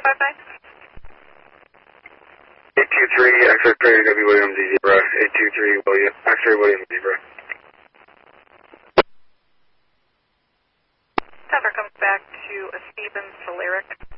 059? 823, X-ray W. Williams, Zebra. 823, X-ray Williams, Zebra. Denver comes back to a Stevens to Lyric.